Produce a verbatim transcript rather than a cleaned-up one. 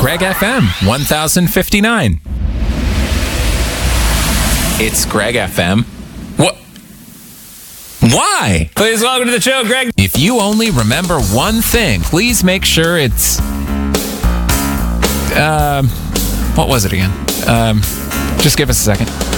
Greg F M one thousand fifty-nine. It's Greg F M. What? Why? Please welcome to the show, Greg. If you only remember one thing, please make sure it's... Um, what was it again? Um, just give us a second.